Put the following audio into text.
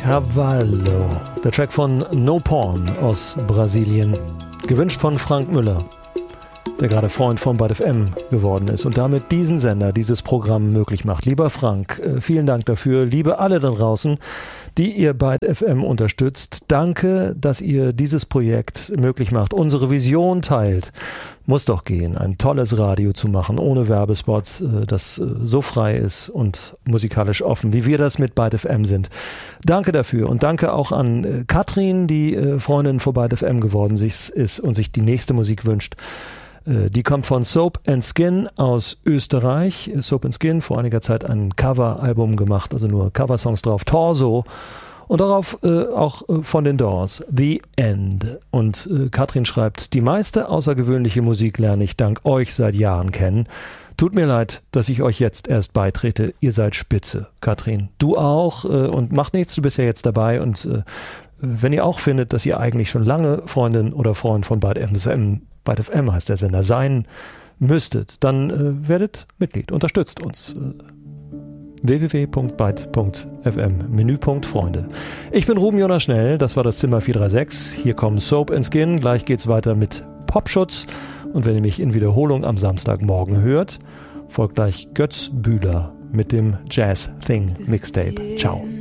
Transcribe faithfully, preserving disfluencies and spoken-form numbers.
Cavallo, der Track von No Porn aus Brasilien, gewünscht von Frank Müller, der gerade Freund von Byte F M geworden ist und damit diesen Sender, dieses Programm möglich macht. Lieber Frank, vielen Dank dafür. Liebe alle da draußen, die ihr Byte F M unterstützt. Danke, dass ihr dieses Projekt möglich macht, unsere Vision teilt. Muss doch gehen, ein tolles Radio zu machen, ohne Werbespots, das so frei ist und musikalisch offen, wie wir das mit Byte F M sind. Danke dafür und danke auch an Katrin, die Freundin von Byte F M geworden ist und sich die nächste Musik wünscht. Die kommt von Soap and Skin aus Österreich. Soap and Skin, vor einiger Zeit ein Cover-Album gemacht, also nur Coversongs drauf. Torso. Und darauf äh, auch äh, von den Doors, The End. Und äh, Katrin schreibt, die meiste außergewöhnliche Musik lerne ich dank euch seit Jahren kennen. Tut mir leid, dass ich euch jetzt erst beitrete. Ihr seid spitze, Katrin. Du auch äh, und macht nichts, du bist ja jetzt dabei. Und äh, wenn ihr auch findet, dass ihr eigentlich schon lange Freundin oder Freund von Byte F M, Byte F M heißt der Sender, sein müsstet, dann äh, werdet Mitglied, unterstützt uns. Äh, w w w punkt byte punkt f m, Menüpunkt Freunde. Ich bin Ruben Jonas Schnell, das war das Zimmer vier drei sechs. Hier kommen Soap and Skin, gleich geht's weiter mit Popschutz. Und wenn ihr mich in Wiederholung am Samstagmorgen hört, folgt gleich Götz Bühler mit dem Jazz Thing Mixtape. Ciao.